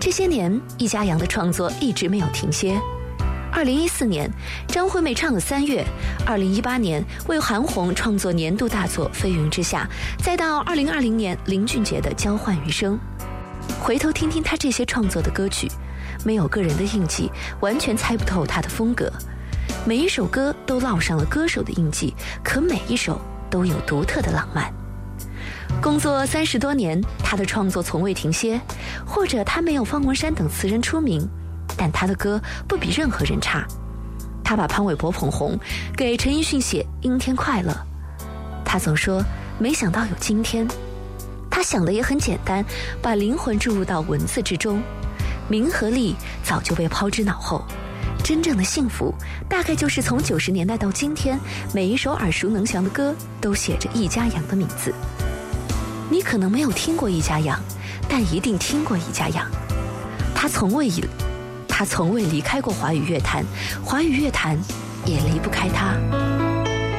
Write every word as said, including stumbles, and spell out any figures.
这些年，易家扬的创作一直没有停歇。二零一四年，张惠妹唱了《三月》；二零一八年，为韩红创作年度大作《飞云之下》；再到二零二零年，林俊杰的《交换余生》。回头听听他这些创作的歌曲，没有个人的印记，完全猜不透他的风格。每一首歌都烙上了歌手的印记，可每一首都有独特的浪漫。工作三十多年，他的创作从未停歇，或者他没有方文山等词人出名，但他的歌不比任何人差。他把潘玮柏捧红，给陈奕迅写《阴天快乐》。他总说没想到有今天。他想的也很简单，把灵魂注入到文字之中。名和利早就被抛之脑后，真正的幸福大概就是从九十年代到今天，每一首耳熟能详的歌都写着易家扬的名字。你可能没有听过易家扬，但一定听过易家扬。他从未以他从未离开过华语乐坛，华语乐坛也离不开他。